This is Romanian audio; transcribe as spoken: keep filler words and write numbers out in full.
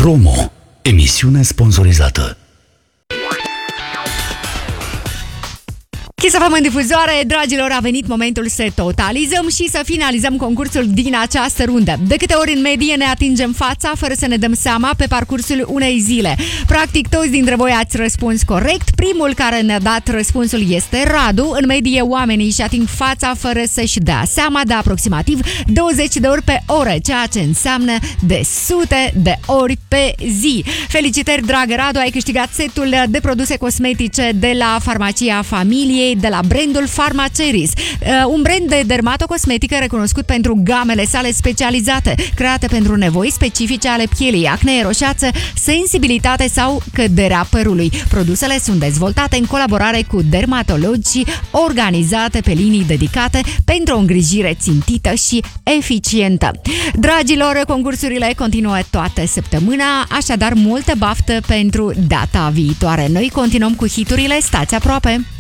Promo. Emisiune sponsorizată. Kiss F M în difuzoare, dragilor, a venit momentul să totalizăm și să finalizăm concursul din această rundă. De câte ori în medie ne atingem fața fără să ne dăm seama pe parcursul unei zile? Practic, toți dintre voi ați răspuns corect. Primul care ne-a dat răspunsul este Radu. În medie, oamenii își ating fața fără să-și dea seama de aproximativ douăzeci de ori pe oră, ceea ce înseamnă de sute de ori pe zi. Felicitări, dragă Radu, ai câștigat setul de produse cosmetice de la Farmacia Familiei, de la brandul Pharmaceris, un brand de dermatocosmetică recunoscut pentru gamele sale specializate, create pentru nevoi specifice ale pielii, acne, roșeață, sensibilitate sau căderea părului. Produsele sunt dezvoltate în colaborare cu dermatologi, organizate pe linii dedicate pentru o îngrijire țintită și eficientă. Dragilor, concursurile continuă toată săptămâna, așadar multă baftă pentru data viitoare. Noi continuăm cu hiturile, stați aproape!